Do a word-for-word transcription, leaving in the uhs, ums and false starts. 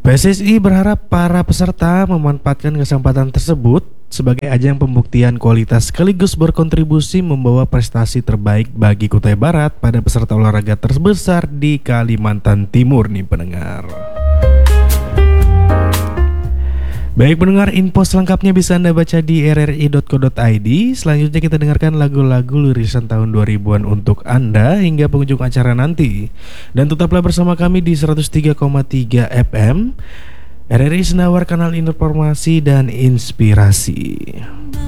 P S S I berharap para peserta memanfaatkan kesempatan tersebut sebagai ajang pembuktian kualitas sekaligus berkontribusi membawa prestasi terbaik bagi Kutai Barat pada peserta olahraga terbesar di Kalimantan Timur nih pendengar. Baik pendengar, info selengkapnya bisa Anda baca di r r i dot co dot i d. Selanjutnya kita dengarkan lagu-lagu lirisan tahun dua ribuan untuk Anda hingga penghujung acara nanti. Dan tetaplah bersama kami di seratus tiga koma tiga F M R R I Senawar, kanal informasi dan inspirasi.